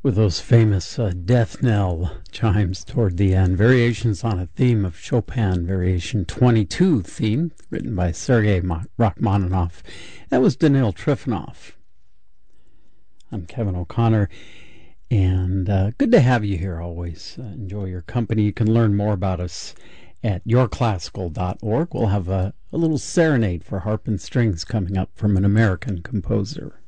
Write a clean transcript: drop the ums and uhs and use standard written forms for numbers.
with those famous death knell chimes toward the end. Variations on a theme of Chopin, Variation 22 theme, written by Sergei Rachmaninoff. That was Danil Trifonov. I'm Kevin O'Connor, and good to have you here always. Enjoy your company. You can learn more about us at yourclassical.org. We'll have a little serenade for harp and strings coming up from an American composer.